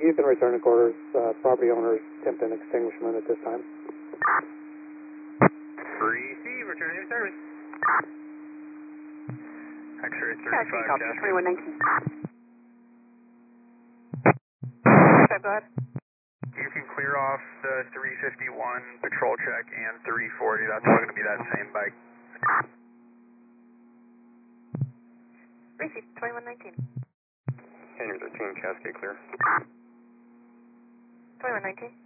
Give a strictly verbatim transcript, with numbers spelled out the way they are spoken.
You can return to quarters. Uh, property owners attempt an extinguishment at this time. Receive, returning to service. X-ray thirty-five, Cascade. twenty-one nineteen. Go ahead. You can clear off the three fifty-one patrol check and three forty. That's all going to be that same bike. Receive, twenty-one nineteen. Canyon thirteen, Cascade clear. twenty-one nineteen.